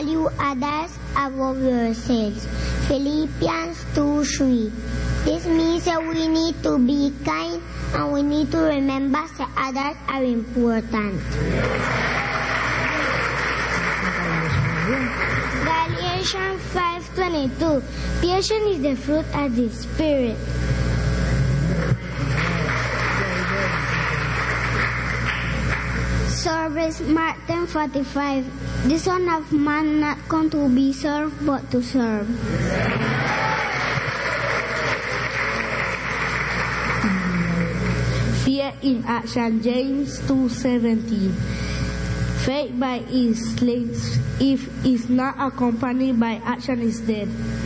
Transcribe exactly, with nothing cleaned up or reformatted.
value others above yourselves. Philippians two three. This means that we need to be kind and we need to remember that others are important. Galatians five twenty-two. Patience is the fruit of the Spirit. Service Mark ten forty-five. The Son of Man not come to be served but to serve. Fear in action, James two seventeen. Faith by its legs, if it's not accompanied by action, is dead.